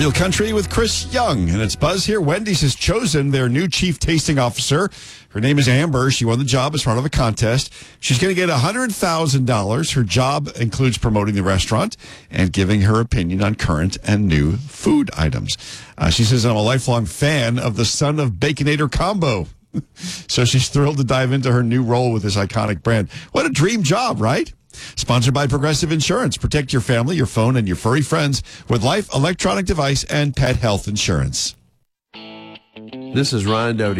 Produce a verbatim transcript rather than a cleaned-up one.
Real Country with Chris Young. And it's Buzz here. Wendy's has chosen their new chief tasting officer. Her name is Amber. She won the job as part of a contest. She's going to get one hundred thousand dollars. Her job includes promoting the restaurant and giving her opinion on current and new food items. Uh, she says, I'm a lifelong fan of the Son of Baconator combo. So she's thrilled to dive into her new role with this iconic brand. What a dream job, right? Sponsored by Progressive Insurance. Protect your family, your phone, and your furry friends with life, electronic device, and pet health insurance. This is Ryan Doty.